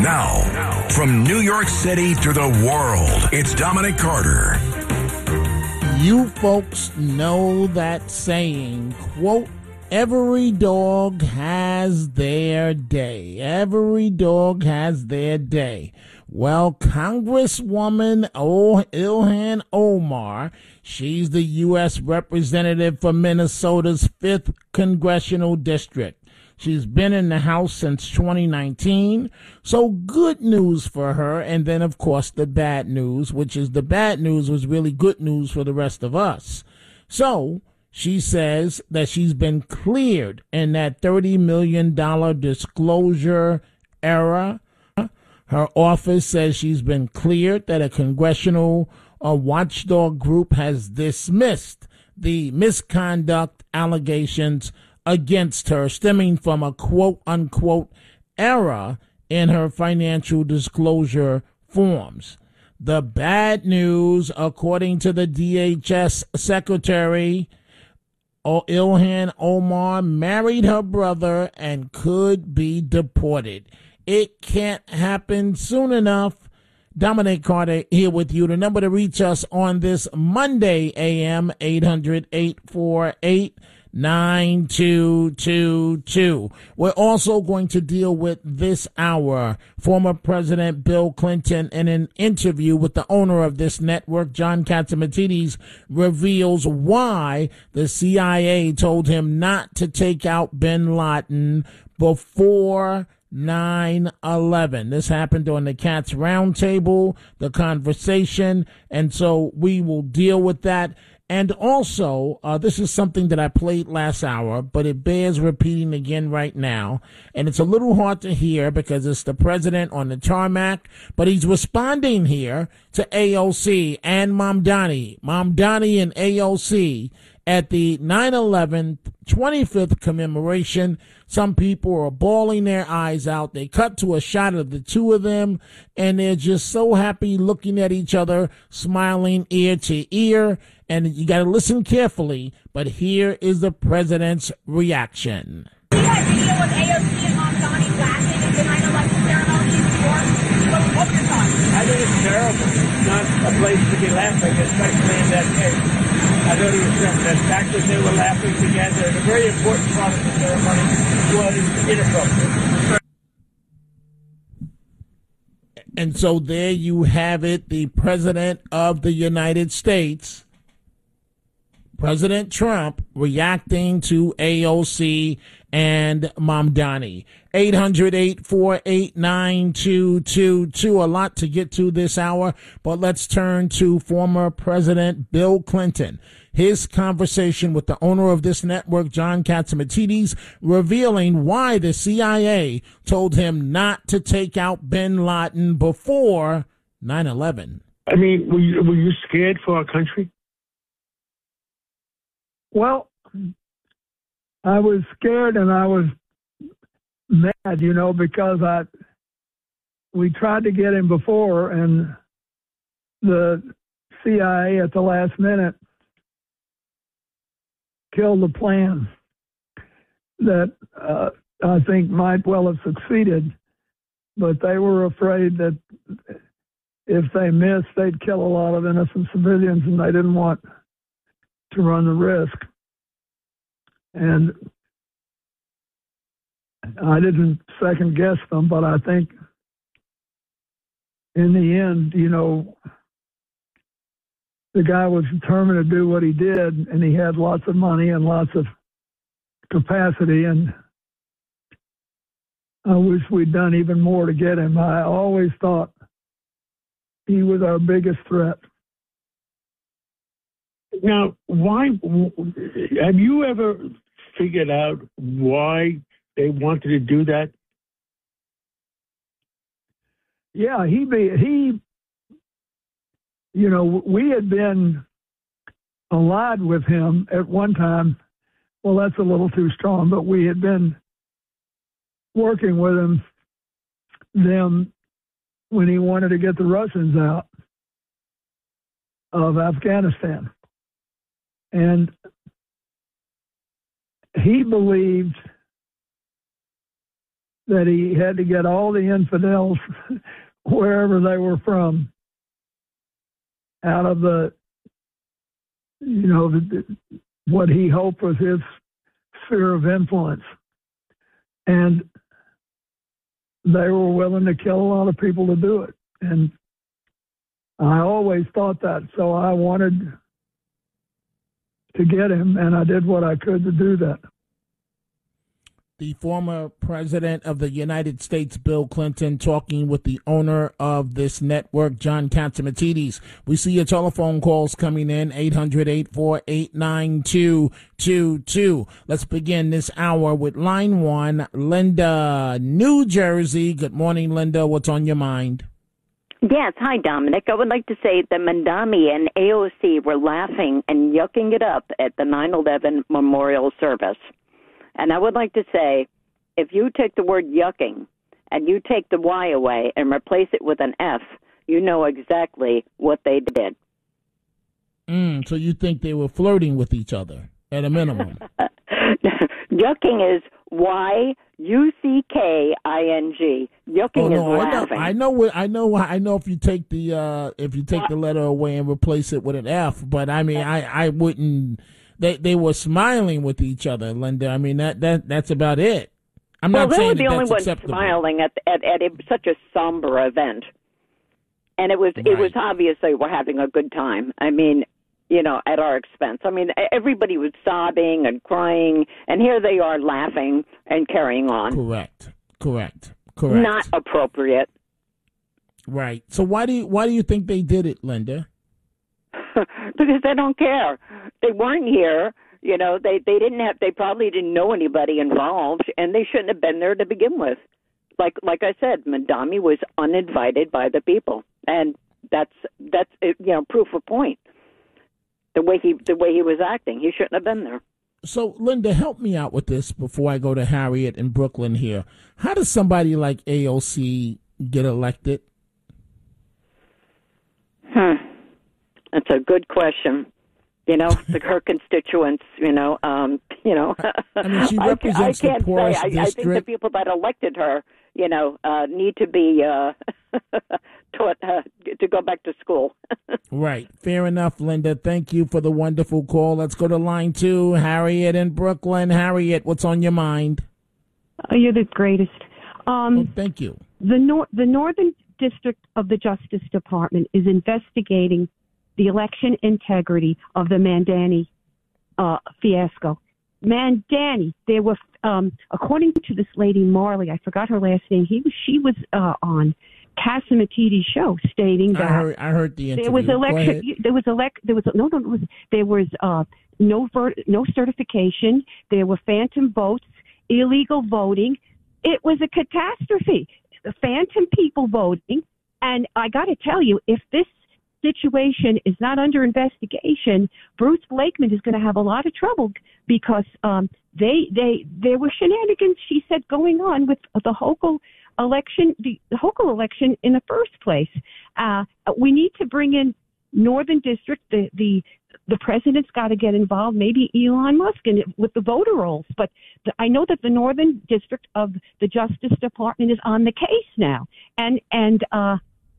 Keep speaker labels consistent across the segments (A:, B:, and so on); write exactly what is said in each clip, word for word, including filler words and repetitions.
A: Now, from New York City to the world, it's Dominic Carter.
B: You folks know that saying, quote, every dog has their day. Every dog has their day. Well, Congresswoman o- Ilhan Omar, she's the U S representative for Minnesota's fifth Congressional District. She's been in the House since twenty nineteen, so good news for her. And then, of course, the bad news, which is the bad news was really good news for the rest of us. So she says that she's been cleared in that thirty million dollars disclosure era. Her office says she's been cleared, that a congressional uh, watchdog group has dismissed the misconduct allegations against her, stemming from a quote-unquote error in her financial disclosure forms. The bad news, according to the D H S secretary, Ilhan Omar married her brother and could be deported. It can't happen soon enough. Dominic Carter here with you. The number to reach us on this Monday, A M, eight hundred, eight four eight, nine two two two. We're also going to deal with this hour former President Bill Clinton in an interview with the owner of this network, John Catsimatidis, reveals why the C I A told him not to take out bin Laden before nine eleven. This happened on the Cats Roundtable, the conversation, and so we will deal with that. And also, uh, this is something that I played last hour, but it bears repeating again right now. And it's a little hard to hear because it's the president on the tarmac, but he's responding here to A O C and Mamdani. Mamdani and A O C at the nine eleven twenty-fifth commemoration. Some people are bawling their eyes out. They cut to a shot of the two of them, and they're just so happy looking at each other, smiling ear to ear. And you got to listen carefully, but here is the president's reaction.
C: We had video of A O C and Mamdani laughing at the nine eleven ceremony in New York. What, what's your thoughts?
D: I think it's terrible. It's not a place to be laughing, especially in that case. I don't even think that the fact that they were laughing together, and a very important part of the ceremony was inappropriate.
B: And so there you have it, the president of the United States, President Trump, reacting to A O C and Mamdani. eight hundred, eight four eight, nine two two two. A lot to get to this hour, but let's turn to former President Bill Clinton. His conversation with the owner of this network, John Catsimatidis, revealing why the C I A told him not to take out bin Laden before nine eleven.
D: I mean, were you, were you scared for our country?
E: Well, I was scared and I was mad, you know, because I we tried to get him before, and the C I A at the last minute killed the plan that uh, I think might well have succeeded, but they were afraid that if they missed, they'd kill a lot of innocent civilians, and they didn't want to run the risk. And I didn't second guess them, but I think in the end, you know, the guy was determined to do what he did, and he had lots of money and lots of capacity, and I wish we'd done even more to get him. I always thought he was our biggest threat.
D: Now, why have you ever figured out why they wanted to do that?
E: Yeah, he be, he, you know, we had been allied with him at one time. Well, that's a little too strong, but we had been working with him, them, when he wanted to get the Russians out of Afghanistan. And he believed that he had to get all the infidels, wherever they were from, out of the, you know, the, the, what he hoped was his sphere of influence. And they were willing to kill a lot of people to do it. And I always thought that, so I wanted to get him, and I did what I could to do that.
B: The former president of the United States, Bill Clinton, talking with the owner of this network, John Catsimatidis. We see your telephone calls coming in, eight hundred, eight four eight, nine two two two. Let's begin this hour with line one, Linda, New Jersey. Good morning, Linda. What's on your mind?
F: Yes. Hi, Dominic. I would like to say that Mamdani and A O C were laughing and yucking it up at the nine eleven memorial service. And I would like to say, if you take the word yucking and you take the Y away and replace it with an F, you know exactly what they did.
B: Mm, so you think they were flirting with each other at a minimum?
F: Yucking is Y U C K I N G. Yucking
B: oh, no,
F: is
B: I know,
F: laughing.
B: I know. What, I know. I know. If you take the uh, if you take the letter away and replace it with an F, but I mean, I, I wouldn't. They they were smiling with each other, Linda. I mean, that, that that's about it. I'm
F: well,
B: not saying
F: they were the
B: that
F: only ones
B: acceptable.
F: smiling at at, at a, such a somber event, and it was
B: Right.
F: it was obvious they were having a good time. I mean, you know, at our expense. I mean, everybody was sobbing and crying, and here they are laughing and carrying on.
B: Correct. Correct. Correct.
F: Not appropriate.
B: Right. So why do you why do you think they did it, Linda?
F: Because they don't care. They weren't here. You know, they, they didn't have. They probably didn't know anybody involved, and they shouldn't have been there to begin with. Like like I said, Mamdani was uninvited by the people, and that's that's you know proof of point. The way he the way he was acting, he shouldn't have been there.
B: So, Linda, help me out with this before I go to Harriet in Brooklyn here. How does somebody like A O C get elected?
F: Hmm. That's a good question. You know, the, her constituents, you know, um, you know.
B: I mean, she represents
F: I, I can't
B: the poorest
F: say. I,
B: district.
F: I think the people that elected her, you know, uh, need to be uh, taught uh, to go back to school.
B: Right. Fair enough, Linda. Thank you for the wonderful call. Let's go to line two, Harriet in Brooklyn. Harriet, what's on your mind?
G: Oh, you're the greatest. Um,
B: Oh, thank you.
G: the nor- the Northern District of the Justice Department is investigating the election integrity of the Mamdani uh, fiasco. Mamdani, there were, um, according to this lady Marley, I forgot her last name. He was, she was uh, on Cassimatidis' show, stating that
B: I heard, I heard the interview.
G: there was
B: Go
G: election.
B: ahead.
G: There was elect. There was no, no. There was, there was uh, no ver- no certification. There were phantom votes, illegal voting. It was a catastrophe. The phantom people voting, and I got to tell you, if this situation is not under investigation, Bruce Blakeman is going to have a lot of trouble because um, they they there were shenanigans, she said, going on with the Hochul election, the, the Hochul election in the first place. Uh, we need to bring in Northern District. The the the president's got to get involved. Maybe Elon Musk and with the voter rolls. But the, I know that the Northern District of the Justice Department is on the case now, and and. Uh,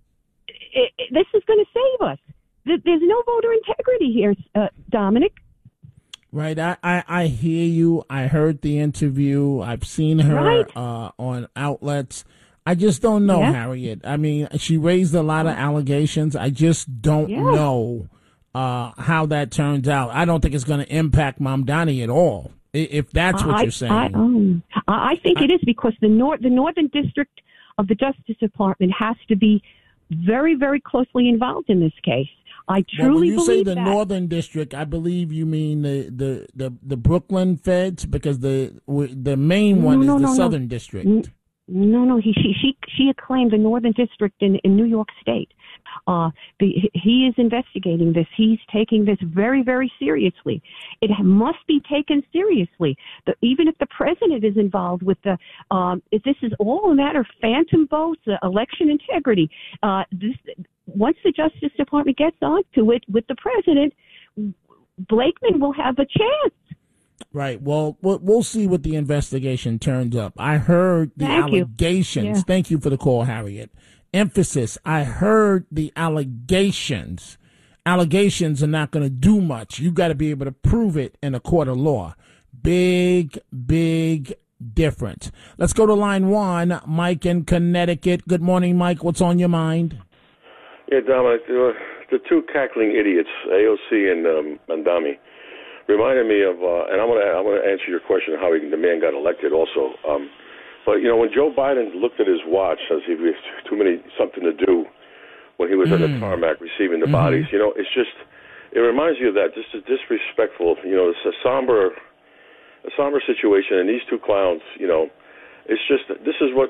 G: It, it, this is going to save us. There's no voter integrity here, uh, Dominic.
B: Right. I, I, I hear you. I heard the interview. I've seen her
G: Right.
B: uh, on outlets. I just don't know,
G: Yeah.
B: Harriet. I mean, she raised a lot of allegations. I just don't
G: Yeah.
B: know uh, how that turns out. I don't think it's going to impact Mamdani at all, i- if that's what
G: I,
B: you're saying.
G: I, um, I I think
B: I-
G: it is because the nor- the Northern District of the Justice Department has to be very, very closely involved in this case. I
B: Well, when
G: truly
B: you
G: believe
B: say the
G: that.
B: Northern District, I believe you mean the, the, the, the Brooklyn Feds, because the the main one
G: No,
B: is
G: no,
B: the
G: no, no.
B: Southern District.
G: N- No, no, he she she she acclaimed the Northern District in, in New York State. Uh, the, he is investigating this. He's taking this very, very seriously. It must be taken seriously. The, even if the president is involved with the, um, if this is all a matter of phantom votes, uh, election integrity. Uh, this once the Justice Department gets onto it with the president, Blakeman will have a chance.
B: Right. Well, we'll we'll see what the investigation turns up. I heard the
G: Thank you.
B: allegations.
G: Yeah.
B: Thank you for the call, Harriet. Emphasis. I heard the allegations. Allegations are not going to do much. You got to be able to prove it in a court of law. Big, big difference. Let's go to line one. Mike in Connecticut. Good morning, Mike. What's on your mind?
H: Yeah, Dominic, uh, the two cackling idiots, A O C and um, Mandami, reminded me of, uh, and I'm going to I'm going to answer your question of how he, the man got elected also. Um, but, you know, when Joe Biden looked at his watch as if he had too many, something to do when he was mm. on the tarmac receiving the mm-hmm. bodies, you know, it's just, it reminds you of that, just a disrespectful, you know, it's a somber, a somber situation, and these two clowns, you know, it's just, this is what,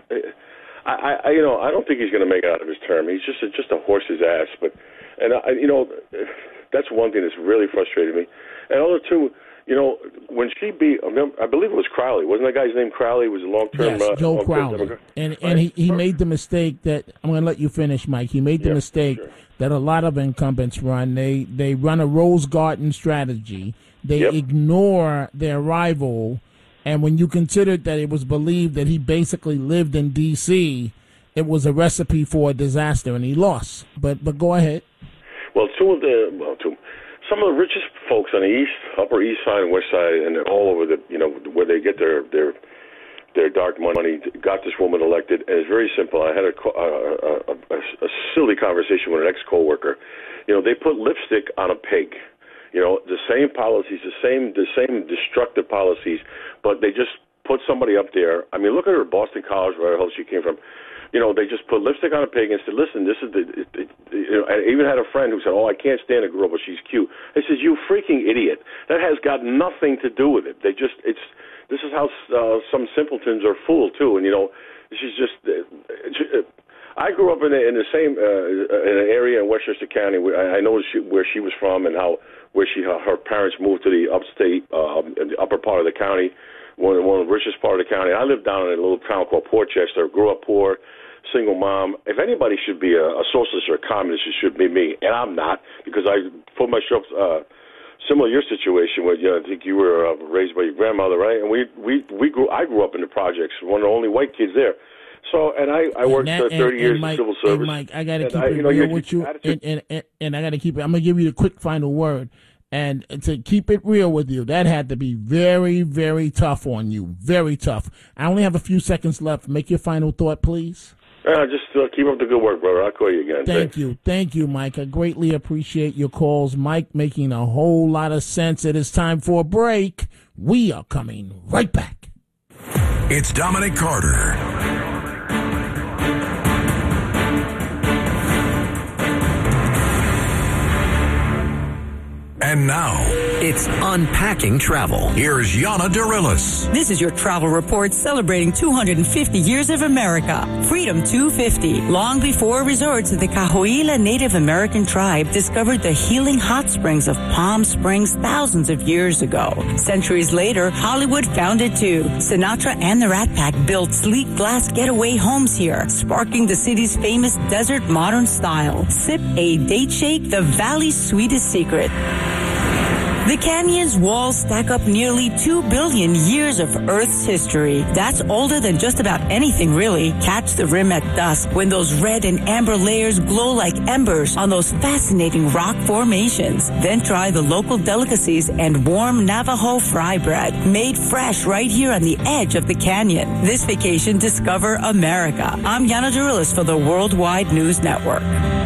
H: I, I you know, I don't think he's going to make it out of his term. He's just a, just a horse's ass, but, and, I, you know, that's one thing that's really frustrated me. And other two, you know, when she beat, I believe it was Crowley. Wasn't that guy's name Crowley? Was a long-term...
B: Yes,
H: uh,
B: Joe
H: long-term
B: Crowley.
H: Democrat?
B: And,
H: right.
B: and he, he made the mistake that, I'm going to let you finish, Mike. He made the
H: yeah,
B: mistake
H: sure.
B: that a lot of incumbents run. They, they run a Rose Garden strategy. They
H: yep.
B: ignore their rival. And when you considered that it was believed that he basically lived in D C, it was a recipe for a disaster, and he lost. But but go ahead.
H: Well, two of the... Well, two... Some of the richest folks on the east, upper east side and west side, and all over the, you know, where they get their their their dark money, got this woman elected. And it's very simple. I had a a, a, a silly conversation with an ex-coworker. You know, they put lipstick on a pig. You know, the same policies, the same the same destructive policies, but they just put somebody up there. I mean, look at her, Boston College, where the hell she came from. You know, they just put lipstick on a pig and said, listen, this is the, it, it, you know, I even had a friend who said, oh, I can't stand a girl, but she's cute. I said, you freaking idiot. That has got nothing to do with it. They just, it's, this is how uh, some simpletons are fooled, too. And, you know, she's just, uh, uh, I grew up in, a, in the same, uh, in an area in Westchester County where I, I know she, where she was from and how, where she, her parents moved to the upstate, uh, in the upper part of the county, one, one of the richest part of the county. I lived down in a little town called Port Chester, grew up poor, single mom. If anybody should be a, a socialist or a communist, it should be me, and I'm not, because I put myself uh, similar to your situation. Where you know, I think you were uh, raised by your grandmother, right? And we we we grew. I grew up in the projects, one of the only white kids there. So, and I I worked
B: that,
H: uh, thirty
B: and,
H: years
B: and Mike,
H: in civil service.
B: And Mike, I got to keep
H: I,
B: it
H: you know,
B: real
H: your,
B: with you,
H: attitude,
B: and, and, and and I got to keep it. I'm gonna give you the quick final word. And to keep it real with you, that had to be very, very tough on you. Very tough. I only have a few seconds left. Make your final thought, please.
H: Uh, just uh, keep up the good work, brother. I'll call you again.
B: Thank
H: Thanks.
B: you. Thank you, Mike. I greatly appreciate your calls. Mike making a whole lot of sense. It is time for a break. We are coming right back.
A: It's Dominic Carter. And now,
I: it's Unpacking Travel.
A: Here's Yana Dorillis.
J: This is your travel report celebrating two hundred fifty years of America. Freedom two fifty. Long before resorts, the Cahuilla Native American tribe discovered the healing hot springs of Palm Springs thousands of years ago. Centuries later, Hollywood found it too. Sinatra and the Rat Pack built sleek glass getaway homes here, sparking the city's famous desert modern style. Sip a date shake, the valley's sweetest secret. The canyon's walls stack up nearly two billion years of Earth's history. That's older than just about anything, really. Catch the rim at dusk when those red and amber layers glow like embers on those fascinating rock formations. Then try the local delicacies and warm Navajo fry bread, made fresh right here on the edge of the canyon. This vacation, discover America. I'm Yana Dorillis for the Worldwide News Network.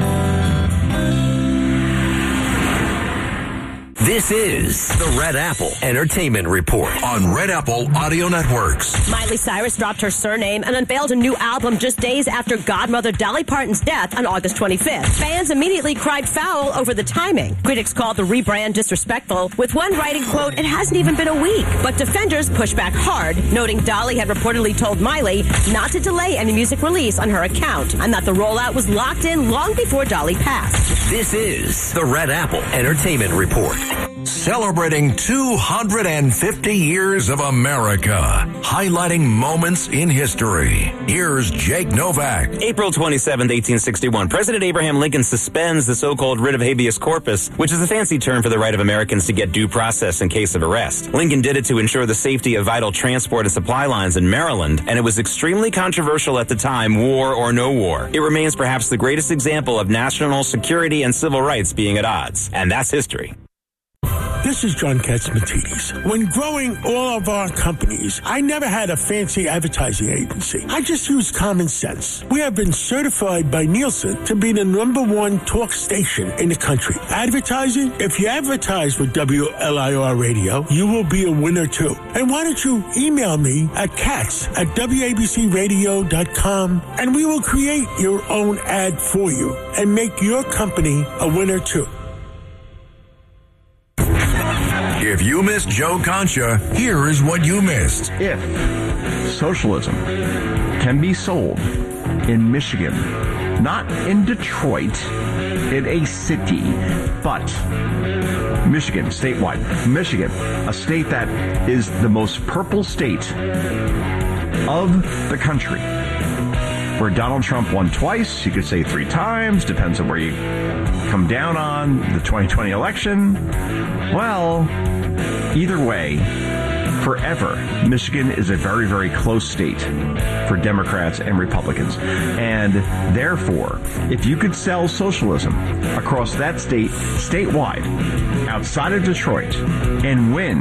I: This is the Red Apple Entertainment Report
A: on Red Apple Audio Networks.
K: Miley Cyrus dropped her surname and unveiled a new album just days after godmother Dolly Parton's death on August twenty-fifth. Fans immediately cried foul over the timing. Critics called the rebrand disrespectful, with one writing, quote, "It hasn't even been a week." But defenders pushed back hard, noting Dolly had reportedly told Miley not to delay any music release on her account, and that the rollout was locked in long before Dolly passed.
I: This is the Red Apple Entertainment Report.
A: celebrating two hundred fifty years of America, highlighting moments in history. Here's Jake Novak.
L: April twenty-seventh, eighteen sixty-one. President Abraham Lincoln suspends the so-called writ of habeas corpus, which is a fancy term for the right of Americans to get due process in case of arrest. Lincoln did it to ensure the safety of vital transport and supply lines in Maryland, and it was extremely controversial at the time, war or no war. It remains perhaps the greatest example of national security and civil rights being at odds. And that's history.
M: This is John Katzmatidis. When growing all of our companies, I never had a fancy advertising agency. I just used common sense. We have been certified by Nielsen to be the number one talk station in the country. Advertising? If you advertise with W L I R Radio, you will be a winner too. And why don't you email me at katz at W A B C radio dot com and we will create your own ad for you and make your company a winner too.
A: If you missed Joe Concha, here is what you missed.
N: If socialism can be sold in Michigan, not in Detroit, in a city, but Michigan, statewide. Michigan, a state that is the most purple state of the country, where Donald Trump won twice, you could say three times, depends on where you come down on the twenty twenty election. Well, either way, forever, Michigan is a very, very close state for Democrats and Republicans. And therefore, if you could sell socialism across that state, statewide, outside of Detroit, and win,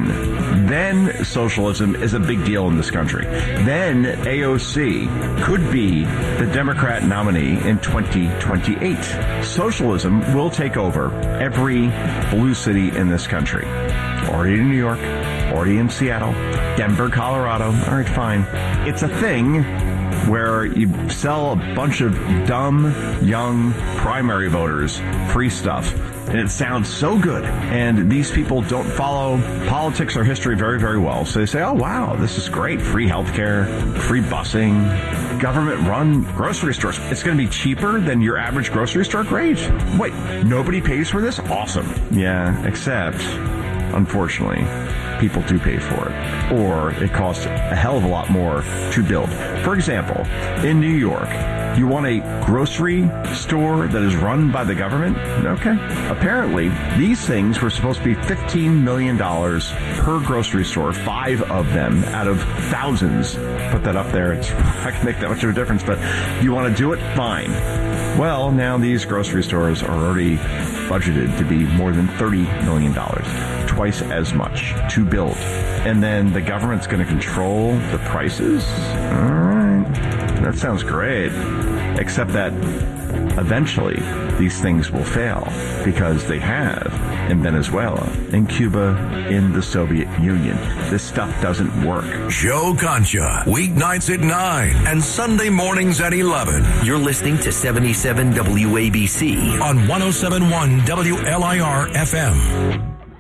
N: then socialism is a big deal in this country. Then A O C could be the Democrat nominee in twenty twenty-eight. Socialism will take over every blue city in this country. Already in New York, already in Seattle, Denver, Colorado. All right, fine. It's a thing where you sell a bunch of dumb, young primary voters free stuff. And it sounds so good. And these people don't follow politics or history very, very well. So they say, oh, wow, this is great. Free healthcare, free busing, government-run grocery stores. It's going to be cheaper than your average grocery store? Great. Wait, nobody pays for this? Awesome. Yeah, except, unfortunately, people do pay for it. Or it costs a hell of a lot more to build. For example, in New York, you want a grocery store that is run by the government? Okay. Apparently, these things were supposed to be fifteen million dollars per grocery store, five of them out of thousands. Put that up there. It's not going to make that much of a difference, but you want to do it? Fine. Well, now these grocery stores are already budgeted to be more than thirty million dollars, twice as much to build. And then the government's going to control the prices? All right. That sounds great. Except that eventually these things will fail because they have in Venezuela, in Cuba, in the Soviet Union. This stuff doesn't work.
A: Joe Concha, weeknights at nine and Sunday mornings at eleven.
I: You're listening to seventy-seven W A B C
A: on one oh seven point one W L I R F M.